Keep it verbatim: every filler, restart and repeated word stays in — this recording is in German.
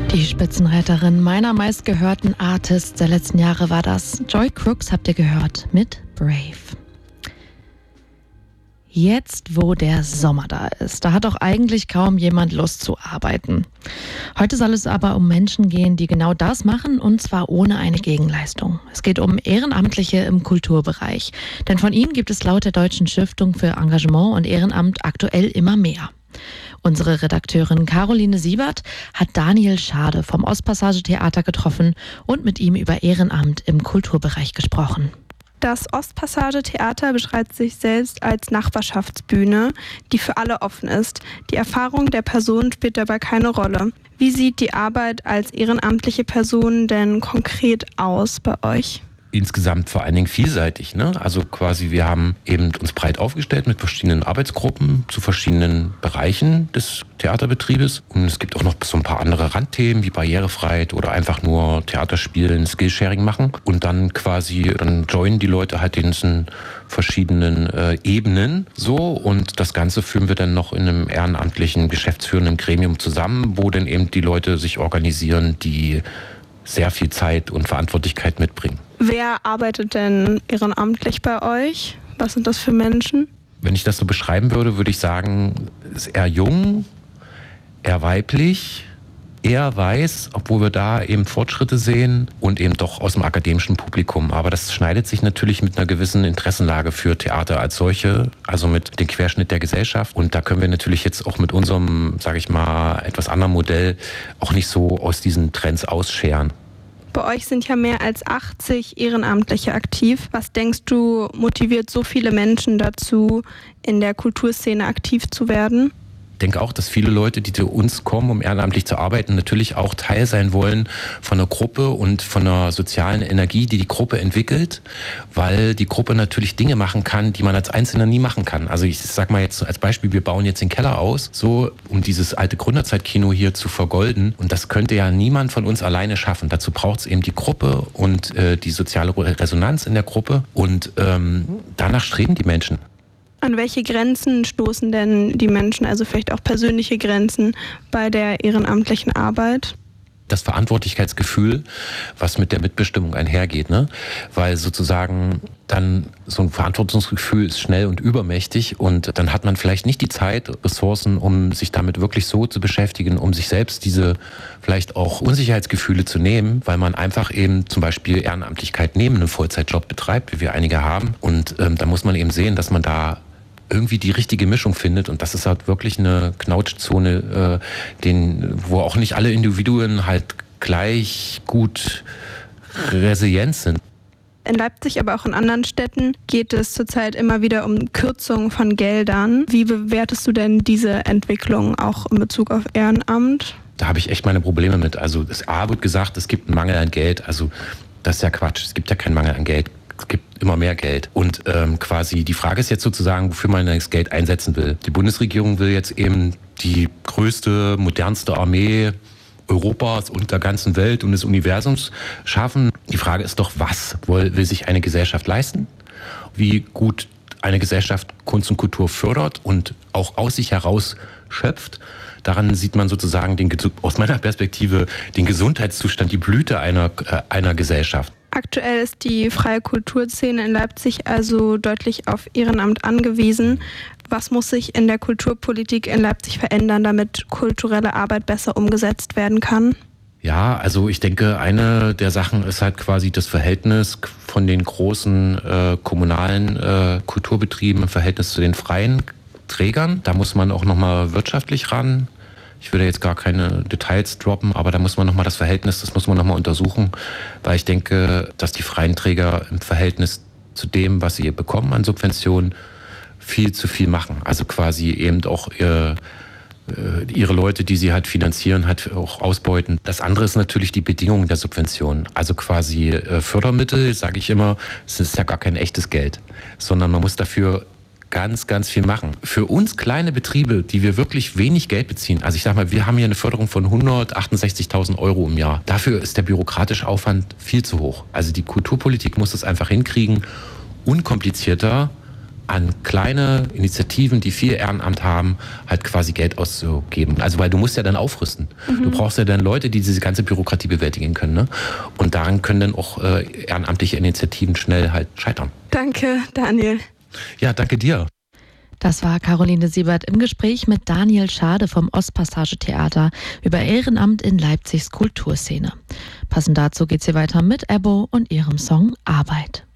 Die Spitzenreiterin meiner meistgehörten Artists der letzten Jahre war das. Joy Crooks habt ihr gehört mit Brave. Jetzt, wo der Sommer da ist, da hat auch eigentlich kaum jemand Lust zu arbeiten. Heute soll es aber um Menschen gehen, die genau das machen, und zwar ohne eine Gegenleistung. Es geht um Ehrenamtliche im Kulturbereich. Denn von ihnen gibt es laut der Deutschen Stiftung für Engagement und Ehrenamt aktuell immer mehr. Unsere Redakteurin Caroline Siebert hat Daniel Schade vom Ostpassage Theater getroffen und mit ihm über Ehrenamt im Kulturbereich gesprochen. Das Ostpassage Theater beschreibt sich selbst als Nachbarschaftsbühne, die für alle offen ist. Die Erfahrung der Person spielt dabei keine Rolle. Wie sieht die Arbeit als ehrenamtliche Person denn konkret aus bei euch? Insgesamt vor allen Dingen vielseitig, ne? Also quasi wir haben eben uns breit aufgestellt mit verschiedenen Arbeitsgruppen zu verschiedenen Bereichen des Theaterbetriebes. Und es gibt auch noch so ein paar andere Randthemen wie Barrierefreiheit oder einfach nur Theaterspielen, Skillsharing machen. Und dann quasi, dann joinen die Leute halt in diesen verschiedenen äh, Ebenen so. Und das Ganze führen wir dann noch in einem ehrenamtlichen, geschäftsführenden Gremium zusammen, wo dann eben die Leute sich organisieren, die sehr viel Zeit und Verantwortlichkeit mitbringen. Wer arbeitet denn ehrenamtlich bei euch? Was sind das für Menschen? Wenn ich das so beschreiben würde, würde ich sagen, ist eher jung, eher weiblich, eher weiß, obwohl wir da eben Fortschritte sehen und eben doch aus dem akademischen Publikum. Aber das schneidet sich natürlich mit einer gewissen Interessenlage für Theater als solche, also mit dem Querschnitt der Gesellschaft. Und da können wir natürlich jetzt auch mit unserem, sage ich mal, etwas anderen Modell auch nicht so aus diesen Trends ausscheren. Bei euch sind ja mehr als achtzig Ehrenamtliche aktiv. Was denkst du, motiviert so viele Menschen dazu, in der Kulturszene aktiv zu werden? Ich denke auch, dass viele Leute, die zu uns kommen, um ehrenamtlich zu arbeiten, natürlich auch Teil sein wollen von einer Gruppe und von einer sozialen Energie, die die Gruppe entwickelt, weil die Gruppe natürlich Dinge machen kann, die man als Einzelner nie machen kann. Also ich sag mal jetzt als Beispiel, wir bauen jetzt den Keller aus, so um dieses alte Gründerzeitkino hier zu vergolden, und das könnte ja niemand von uns alleine schaffen. Dazu braucht es eben die Gruppe und äh, die soziale Resonanz in der Gruppe, und ähm, danach streben die Menschen. An welche Grenzen stoßen denn die Menschen, also vielleicht auch persönliche Grenzen bei der ehrenamtlichen Arbeit? Das Verantwortlichkeitsgefühl, was mit der Mitbestimmung einhergeht, ne? Weil sozusagen dann so ein Verantwortungsgefühl ist schnell und übermächtig, und dann hat man vielleicht nicht die Zeit, Ressourcen, um sich damit wirklich so zu beschäftigen, um sich selbst diese vielleicht auch Unsicherheitsgefühle zu nehmen, weil man einfach eben zum Beispiel Ehrenamtlichkeit neben einem Vollzeitjob betreibt, wie wir einige haben. Und ähm, da muss man eben sehen, dass man da irgendwie die richtige Mischung findet, und das ist halt wirklich eine Knautschzone, äh, den, wo auch nicht alle Individuen halt gleich gut resilient sind. In Leipzig, aber auch in anderen Städten geht es zurzeit immer wieder um Kürzungen von Geldern. Wie bewertest du denn diese Entwicklung auch in Bezug auf Ehrenamt? Da habe ich echt meine Probleme mit. Also das A wird gesagt, es gibt einen Mangel an Geld. Also das ist ja Quatsch. Es gibt ja keinen Mangel an Geld. Es gibt immer mehr Geld. Und ähm, quasi die Frage ist jetzt sozusagen, wofür man das Geld einsetzen will. Die Bundesregierung will jetzt eben die größte, modernste Armee Europas und der ganzen Welt und des Universums schaffen. Die Frage ist doch, was will, will sich eine Gesellschaft leisten? Wie gut eine Gesellschaft Kunst und Kultur fördert und auch aus sich heraus schöpft. Daran sieht man sozusagen den, aus meiner Perspektive den Gesundheitszustand, die Blüte einer, äh, einer Gesellschaft. Aktuell ist die freie Kulturszene in Leipzig also deutlich auf Ehrenamt angewiesen. Was muss sich in der Kulturpolitik in Leipzig verändern, damit kulturelle Arbeit besser umgesetzt werden kann? Ja, also ich denke, eine der Sachen ist halt quasi das Verhältnis von den großen äh, kommunalen äh, Kulturbetrieben im Verhältnis zu den freien Trägern. Da muss man auch nochmal wirtschaftlich ran. Ich würde jetzt gar keine Details droppen, aber da muss man nochmal das Verhältnis, das muss man nochmal untersuchen, weil ich denke, dass die freien Träger im Verhältnis zu dem, was sie bekommen an Subventionen, viel zu viel machen. Also quasi eben auch ihr, ihre Leute, die sie halt finanzieren, halt auch ausbeuten. Das andere ist natürlich die Bedingungen der Subventionen. Also quasi Fördermittel, sage ich immer, es ist ja gar kein echtes Geld, sondern man muss dafür ganz, ganz viel machen. Für uns kleine Betriebe, die wir wirklich wenig Geld beziehen, also ich sag mal, wir haben hier eine Förderung von hundertachtundsechzigtausend Euro im Jahr. Dafür ist der bürokratische Aufwand viel zu hoch. Also die Kulturpolitik muss das einfach hinkriegen, unkomplizierter an kleine Initiativen, die viel Ehrenamt haben, halt quasi Geld auszugeben. Also weil du musst ja dann aufrüsten. Mhm. Du brauchst ja dann Leute, die diese ganze Bürokratie bewältigen können. Ne? Und daran können dann auch äh, ehrenamtliche Initiativen schnell halt scheitern. Danke, Daniel. Ja, danke dir. Das war Caroline Siebert im Gespräch mit Daniel Schade vom Ostpassage Theater über Ehrenamt in Leipzigs Kulturszene. Passend dazu geht's hier weiter mit Ebbo und ihrem Song Arbeit.